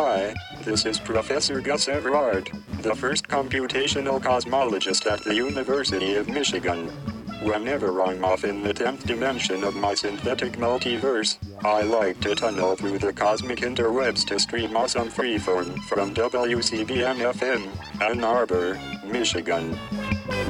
Hi, this is Professor Gus Everard, the first computational cosmologist at the University of Michigan. Whenever I'm off in the 10th dimension of my synthetic multiverse, I like to tunnel through the cosmic interwebs to stream awesome freeform from WCBM-FM, Ann Arbor, Michigan.